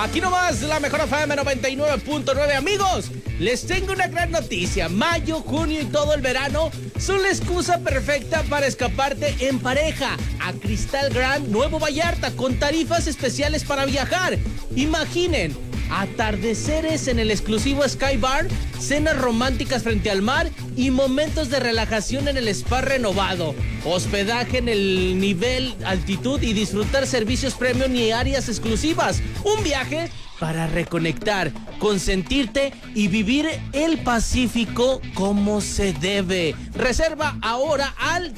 Aquí nomás, la mejor FM 99.9. Amigos, les tengo una gran noticia. Mayo, junio y todo el verano son la excusa perfecta para escaparte en pareja a Crystal Grand Nuevo Vallarta con tarifas especiales para viajar. Imaginen atardeceres en el exclusivo Sky Bar, cenas románticas frente al mar y momentos de relajación en el spa renovado, hospedaje en el nivel altitud y disfrutar servicios premium y áreas exclusivas. Un viaje para reconectar, consentirte y vivir el Pacífico como se debe. Reserva ahora al